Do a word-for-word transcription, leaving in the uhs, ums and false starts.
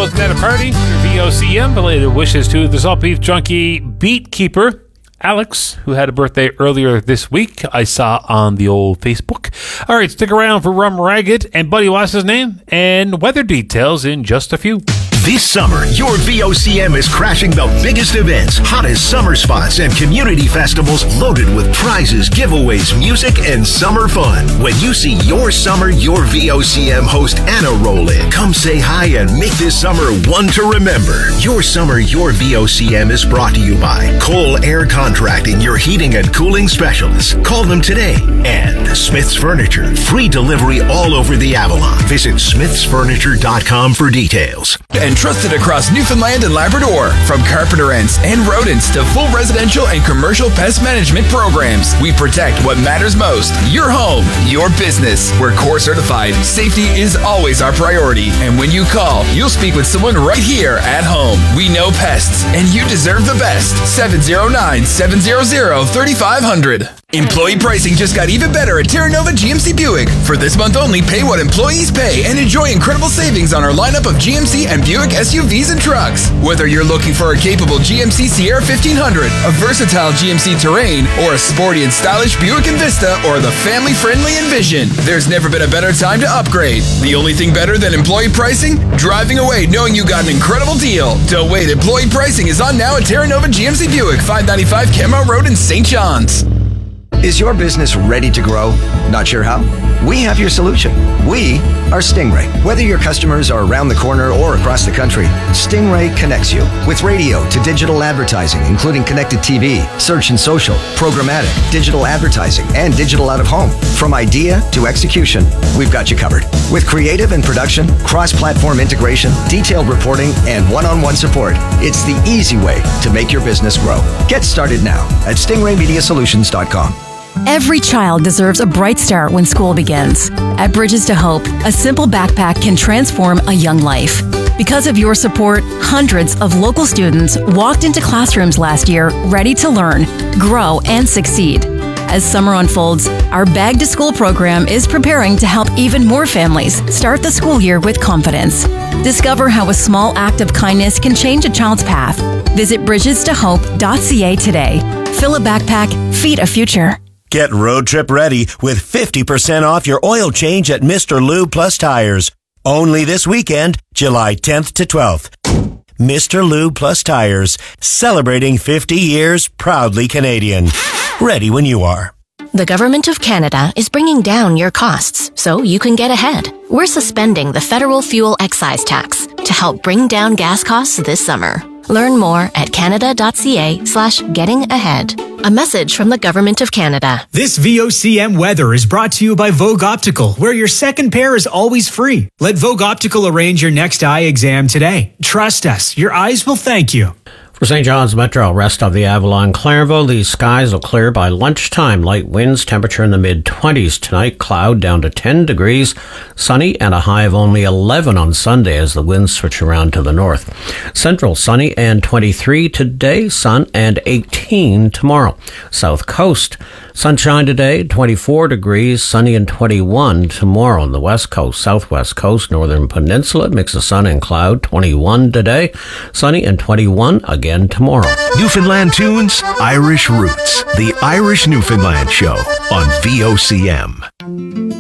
Wasn't That a Party? Your V O C M. Belated wishes to the Salt Beef Junkie beat keeper, Alex, who had a birthday earlier this week. I saw on the old Facebook. All right, stick around for Rum Ragged and Buddy, what's his name? And weather details in just a few. This summer, your V O C M is crashing the biggest events, hottest summer spots, and community festivals loaded with prizes, giveaways, music, and summer fun. When you see your summer, your V O C M host Anna roll in, come say hi and make this summer one to remember. Your summer, your V O C M is brought to you by Cole Air Contracting, your heating and cooling specialists. Call them today. And Smith's Furniture, free delivery all over the Avalon. Visit smiths furniture dot com for details. And trusted across Newfoundland and Labrador. From carpenter ants and rodents to full residential and commercial pest management programs, we protect what matters most. Your home, your business. We're core certified. Safety is always our priority. And when you call, you'll speak with someone right here at home. We know pests, and you deserve the best. seven oh nine, seven hundred, thirty-five hundred. Employee pricing just got even better at Terra Nova G M C Buick. For this month only, pay what employees pay and enjoy incredible savings on our lineup of G M C and Buick S U Vs and trucks. Whether you're looking for a capable G M C Sierra fifteen hundred, a versatile G M C Terrain, or a sporty and stylish Buick Envista, or the family-friendly Envision, there's never been a better time to upgrade. The only thing better than employee pricing? Driving away knowing you got an incredible deal. Don't wait, employee pricing is on now at Terra Nova G M C Buick, five ninety-five Kenmore Road in Saint John's. Is your business ready to grow? Not sure how? We have your solution. We are Stingray. Whether your customers are around the corner or across the country, Stingray connects you with radio to digital advertising, including connected T V, search and social, programmatic, digital advertising, and digital out of home. From idea to execution, we've got you covered. With creative and production, cross-platform integration, detailed reporting, and one-on-one support, it's the easy way to make your business grow. Get started now at stingray media solutions dot com. Every child deserves a bright start when school begins. At Bridges to Hope, a simple backpack can transform a young life. Because of your support, hundreds of local students walked into classrooms last year ready to learn, grow, and succeed. As summer unfolds, our Bag to School program is preparing to help even more families start the school year with confidence. Discover how a small act of kindness can change a child's path. Visit bridges to hope dot c a today. Fill a backpack, feed a future. Get road trip ready with fifty percent off your oil change at Mister Lube Plus Tires. Only this weekend, July tenth to twelfth. Mister Lube Plus Tires, celebrating fifty years, proudly Canadian. Ready when you are. The Government of Canada is bringing down your costs so you can get ahead. We're suspending the federal fuel excise tax to help bring down gas costs this summer. Learn more at canada.ca slash getting ahead. A message from the Government of Canada. This V O C M weather is brought to you by Vogue Optical, where your second pair is always free. Let Vogue Optical arrange your next eye exam today. Trust us, your eyes will thank you. For Saint John's Metro, rest of the Avalon, Clairvaux, the skies will clear by lunchtime. Light winds, temperature in the mid-twenties tonight. Cloud down to ten degrees. Sunny and a high of only eleven on Sunday as the winds switch around to the north. Central, sunny and twenty-three today. Sun and eighteen tomorrow. South Coast, sunshine today, twenty-four degrees. Sunny and twenty-one tomorrow. On the West Coast, Southwest Coast, Northern Peninsula, mix of sun and cloud, twenty-one today. Sunny and twenty-one again tomorrow. Newfoundland tunes, Irish roots. The Irish Newfoundland Show on V O C M.